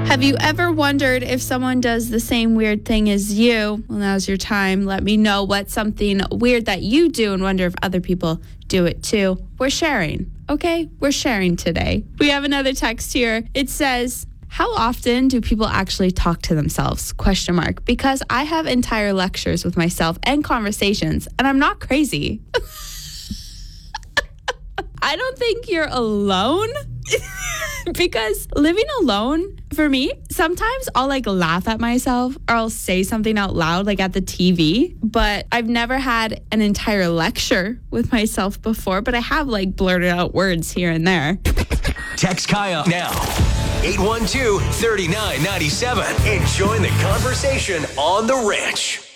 Have you ever wondered if someone does the same weird thing as you? Well, now's your time. Let me know what's something weird that you do and wonder if other people do it too. We're sharing, okay? We're sharing today. We have another text here. It says, how often do people actually talk to themselves? ? Because I have entire lectures with myself and conversations, and I'm not crazy. I don't think you're alone. Because living alone, for me, sometimes I'll laugh at myself or I'll say something out loud at the TV, but I've never had an entire lecture with myself before, but I have blurted out words here and there. Text Kaya now. 812-3997 and join the conversation on The Ranch.